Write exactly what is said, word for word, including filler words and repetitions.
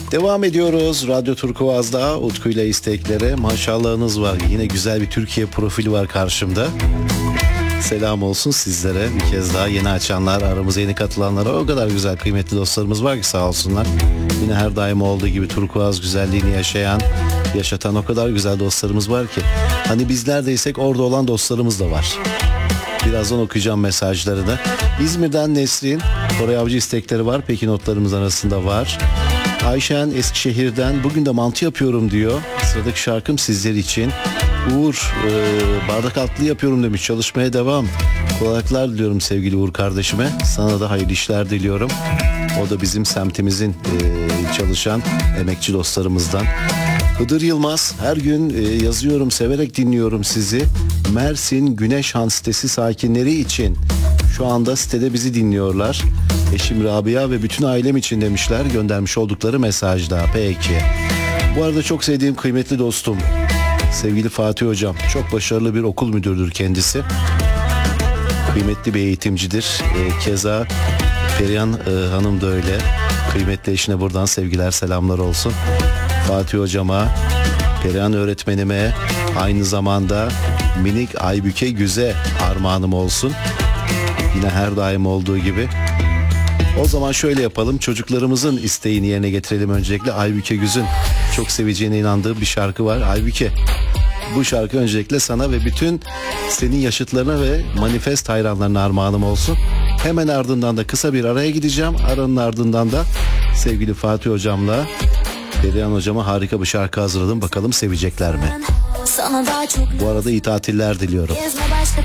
Devam ediyoruz Radyo Turkuaz'da Utku ile isteklere. Maşallahınız var. Yine güzel bir Türkiye profili var karşımda. Selam olsun sizlere bir kez daha, yeni açanlar, aramıza yeni katılanlara. O kadar güzel kıymetli dostlarımız var ki sağ olsunlar. Yine her daim olduğu gibi Turkuaz güzelliğini yaşayan, yaşatan o kadar güzel dostlarımız var ki. Hani biz neredeysek orada olan dostlarımız da var. Birazdan okuyacağım mesajlarını. İzmir'den Nesrin, Koray Avcı istekleri var. Peki notlarımız arasında var. Ayşen Eskişehir'den bugün de mantı yapıyorum diyor. Sıradaki şarkım sizler için. Uğur e, bardak altlı yapıyorum demiş. Çalışmaya devam. Kolaylıklar diliyorum sevgili Uğur kardeşime. Sana da hayırlı işler diliyorum. O da bizim semtimizin e, çalışan emekçi dostlarımızdan. Hıdır Yılmaz, her gün e, yazıyorum, severek dinliyorum sizi. Mersin Güneşhan sitesi sakinleri için şu anda sitede bizi dinliyorlar. Eşim Rabia ve bütün ailem için demişler göndermiş oldukları mesajda. Peki. Bu arada çok sevdiğim kıymetli dostum sevgili Fatih Hocam, çok başarılı bir okul müdürüdür kendisi. Kıymetli bir eğitimcidir. E, keza Perihan e, Hanım da öyle. Kıymetli eşine buradan sevgiler, selamlar olsun. Fatih Hocama, Perihan öğretmenime, aynı zamanda minik Aybüke Güze armağanım olsun. Yine her daim olduğu gibi. O zaman şöyle yapalım, çocuklarımızın isteğini yerine getirelim öncelikle. Aybüke Güz'ün çok seveceğine inandığı bir şarkı var. Aybüke, bu şarkı öncelikle sana ve bütün senin yaşıtlarına ve manifest hayranlarına armağanım olsun. Hemen ardından da kısa bir araya gideceğim. Aranın ardından da sevgili Fatih Hocam'la Perihan Hocama harika bir şarkı hazırladım. Bakalım sevecekler mi? Bu arada iyi tatiller diliyorum.